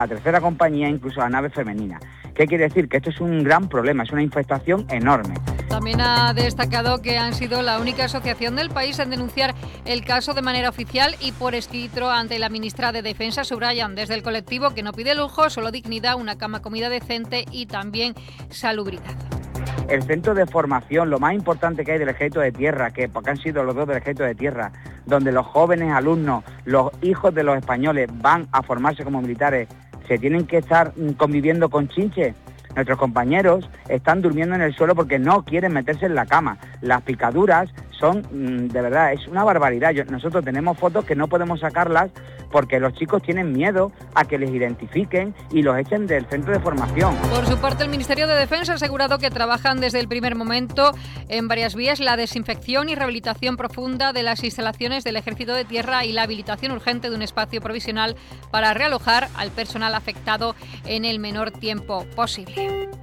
la tercera compañía, incluso la nave femenina. ¿Qué quiere decir? Que esto es un gran problema, es una infestación enorme. También ha destacado que han sido la única asociación del país en denunciar el caso de manera oficial y por escrito ante la ministra de Defensa. Subrayan desde el colectivo que no pide lujo, solo dignidad, una cama, comida decente y también salubridad. El centro de formación, lo más importante que hay del Ejército de Tierra, porque han sido los dos del Ejército de Tierra, donde los jóvenes alumnos, los hijos de los españoles van a formarse como militares, se tienen que estar conviviendo con chinches. Nuestros compañeros están durmiendo en el suelo porque no quieren meterse en la cama. Las picaduras son, de verdad, es una barbaridad. Nosotros tenemos fotos que no podemos sacarlas porque los chicos tienen miedo a que les identifiquen y los echen del centro de formación. Por su parte, el Ministerio de Defensa ha asegurado que trabajan desde el primer momento en varias vías: la desinfección y rehabilitación profunda de las instalaciones del Ejército de Tierra y la habilitación urgente de un espacio provisional para realojar al personal afectado en el menor tiempo posible.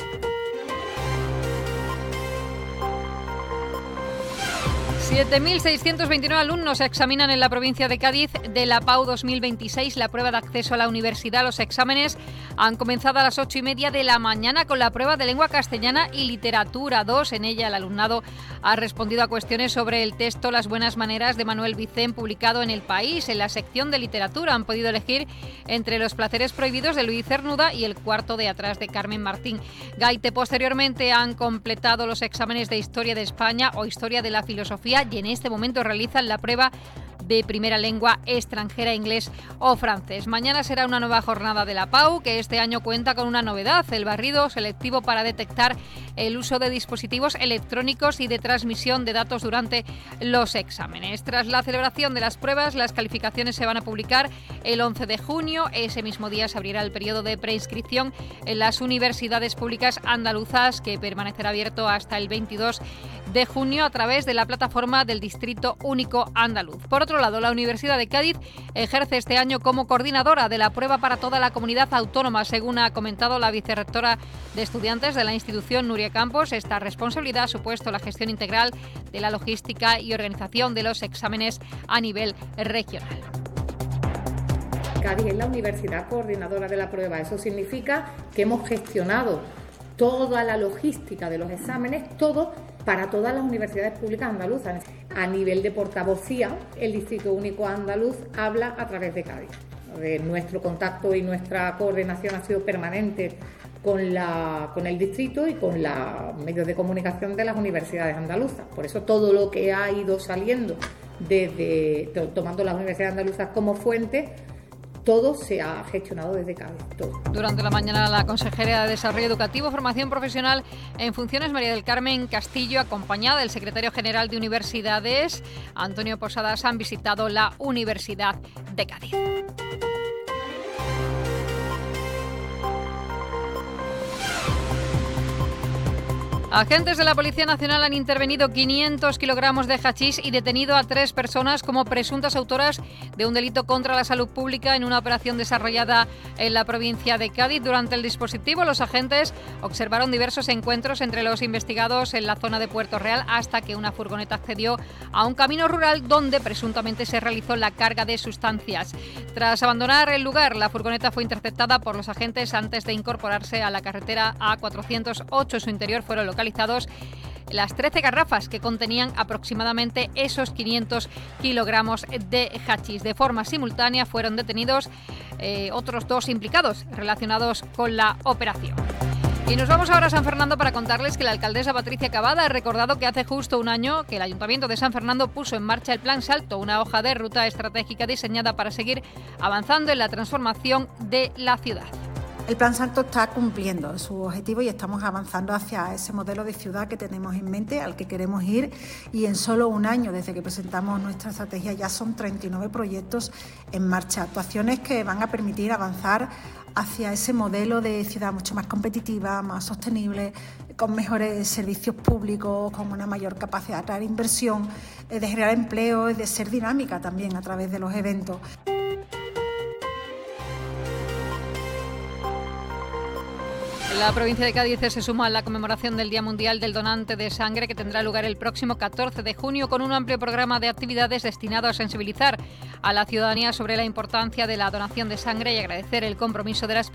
7.629 alumnos examinan en la provincia de Cádiz de la PAU 2026 la prueba de acceso a la universidad. Los exámenes han comenzado a las 8:30 de la mañana con la prueba de lengua castellana y literatura 2. En ella el alumnado ha respondido a cuestiones sobre el texto Las buenas maneras de Manuel Vicent, publicado en El País. En la sección de literatura han podido elegir entre Los placeres prohibidos de Luis Cernuda y El cuarto de atrás de Carmen Martín Gaite. Posteriormente han completado los exámenes de Historia de España o Historia de la Filosofía y en este momento realizan la prueba de primera lengua extranjera, inglés o francés. Mañana será una nueva jornada de la PAU, que este año cuenta con una novedad: el barrido selectivo para detectar el uso de dispositivos electrónicos y de transmisión de datos durante los exámenes. Tras la celebración de las pruebas, las calificaciones se van a publicar el 11 de junio. Ese mismo día se abrirá el periodo de preinscripción en las universidades públicas andaluzas, que permanecerá abierto hasta el 22 de junio a través de la plataforma del Distrito Único Andaluz. Por otro lado, la Universidad de Cádiz ejerce este año como coordinadora de la prueba para toda la comunidad autónoma. Según ha comentado la vicerrectora de estudiantes de la institución, Nuria Campos, esta responsabilidad ha supuesto la gestión integral de la logística y organización de los exámenes a nivel regional. Cádiz es la universidad coordinadora de la prueba. Eso significa que hemos gestionado toda la logística de los exámenes, todo para todas las universidades públicas andaluzas. A nivel de portavocía, el Distrito Único Andaluz habla a través de Cádiz. Nuestro contacto y nuestra coordinación ha sido permanente con el distrito y con los medios de comunicación de las universidades andaluzas. Por eso todo lo que ha ido saliendo tomando las universidades andaluzas como fuente, todo se ha gestionado desde Cádiz, todo. Durante la mañana, la consejera de Desarrollo Educativo, Formación Profesional en Funciones, María del Carmen Castillo, acompañada del secretario general de Universidades, Antonio Posadas, han visitado la Universidad de Cádiz. Agentes de la Policía Nacional han intervenido 500 kilogramos de hachís y detenido a 3 personas como presuntas autoras de un delito contra la salud pública en una operación desarrollada en la provincia de Cádiz. Durante el dispositivo, los agentes observaron diversos encuentros entre los investigados en la zona de Puerto Real hasta que una furgoneta accedió a un camino rural donde presuntamente se realizó la carga de sustancias. Tras abandonar el lugar, la furgoneta fue interceptada por los agentes antes de incorporarse a la carretera A408. En su interior fueron localizados las 13 garrafas que contenían aproximadamente esos 500 kilogramos de hachís. De forma simultánea fueron detenidos otros 2 implicados relacionados con la operación. Y nos vamos ahora a San Fernando para contarles que la alcaldesa Patricia Cavada ha recordado que hace justo un año que el Ayuntamiento de San Fernando puso en marcha el Plan Salto, una hoja de ruta estratégica diseñada para seguir avanzando en la transformación de la ciudad. El Plan Salto está cumpliendo su objetivo y estamos avanzando hacia ese modelo de ciudad que tenemos en mente, al que queremos ir, y en solo un año desde que presentamos nuestra estrategia ya son 39 proyectos en marcha, actuaciones que van a permitir avanzar hacia ese modelo de ciudad mucho más competitiva, más sostenible, con mejores servicios públicos, con una mayor capacidad de atraer inversión, de generar empleo y de ser dinámica también a través de los eventos. La provincia de Cádiz se suma a la conmemoración del Día Mundial del Donante de Sangre, que tendrá lugar el próximo 14 de junio con un amplio programa de actividades destinado a sensibilizar a la ciudadanía sobre la importancia de la donación de sangre y agradecer el compromiso de las personas